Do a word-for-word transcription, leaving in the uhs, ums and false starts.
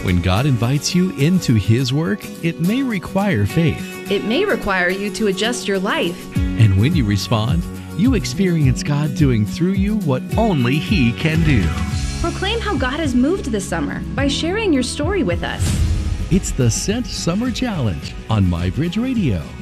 When God invites you into His work, it may require faith. It may require you to adjust your life. And when you respond, you experience God doing through you what only He can do. Proclaim how God has moved this summer by sharing your story with us. It's the Sent Summer Challenge on MyBridge Radio.